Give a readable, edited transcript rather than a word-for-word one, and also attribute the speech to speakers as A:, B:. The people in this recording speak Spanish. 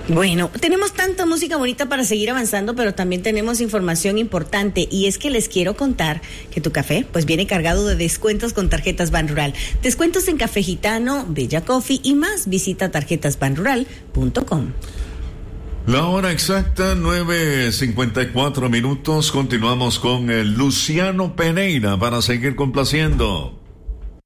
A: Bueno, tenemos tanta música bonita para seguir avanzando, pero también tenemos información importante, y es que les quiero contar que tu café pues viene cargado de descuentos con tarjetas Banrural. Descuentos en Café Gitano, Bella Coffee y más. Visita tarjetasbanrural.com.
B: La hora exacta, 9:54. Continuamos con el Luciano Pereira para seguir complaciendo.